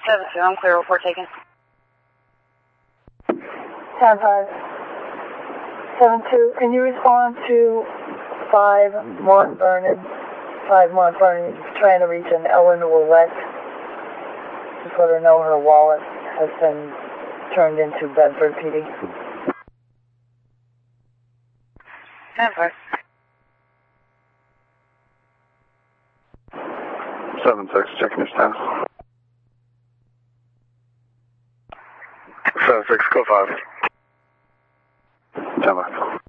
7-2, I'm clear, report taken. 10-5. 7-2, can you respond to 5 Mont Vernon? 5 Mont Vernon, trying to reach an Ellen Ouellette. Just let her know her wallet has been turned into Bedford PD. 10-5. 7-6, checking your status. 7-6, go 5. 10-5.